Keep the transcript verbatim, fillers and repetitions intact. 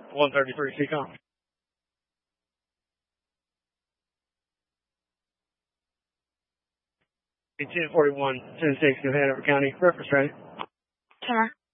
one thirty-three, C COM. ten forty-one, ten six, in Hanover County. Reference ready. Turner.